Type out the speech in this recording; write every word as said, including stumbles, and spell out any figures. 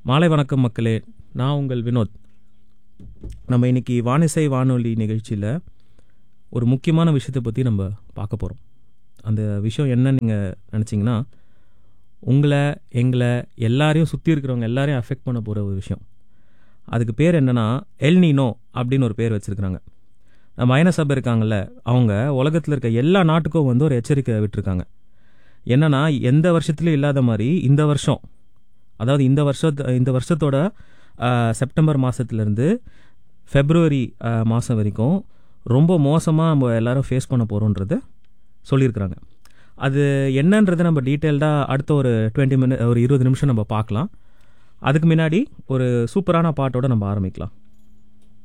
மாலை வணக்கம் மக்களே, நான் உங்கள் வினோத். நம்ம இன்னைக்கு வானிசை வானொலி நிகழ்ச்சியில் ஒரு முக்கியமான விஷயத்தை பற்றி நம்ம பார்க்க போகிறோம். அந்த விஷயம் என்னன்னு நீங்கள் நினச்சிங்கன்னா, உங்களை எங்களை எல்லாரையும் சுற்றி இருக்கிறவங்க எல்லாரையும் அஃபெக்ட் பண்ண போகிற ஒரு விஷயம். அதுக்கு பேர் என்னென்னா எல் நீனோ அப்படின்னு ஒரு பேர் வச்சுருக்குறாங்க. நம்ம ஐநா சபை இருக்காங்கல்ல, அவங்க உலகத்தில் இருக்க எல்லா நாட்டுக்கும் வந்து ஒரு எச்சரிக்கை விட்டுருக்காங்க. என்னென்னா, எந்த வருஷத்துலையும் இல்லாத மாதிரி இந்த வருஷம், அதாவது இந்த வருஷத்து இந்த வருஷத்தோட செப்டம்பர் மாதத்துலேருந்து ஃபெப்ரவரி மாதம் வரைக்கும் ரொம்ப மோசமாக நம்ம எல்லோரும் ஃபேஸ் பண்ண போகிறோன்றத சொல்லியிருக்கிறாங்க. அது என்னன்றதை நம்ம டீட்டெயில்டாக அடுத்த ஒரு டுவெண்ட்டி மினிட் ஒரு இருபது நிமிஷம் நம்ம பார்க்கலாம். அதுக்கு முன்னாடி ஒரு சூப்பரான பாட்டோடு நம்ம ஆரம்பிக்கலாம்.